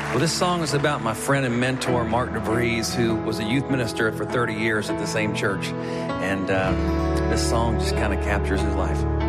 Well, this song is about my friend and mentor, Mark DeVries, who was a youth minister for 30 years at the same church. And this song just kind of captures his life.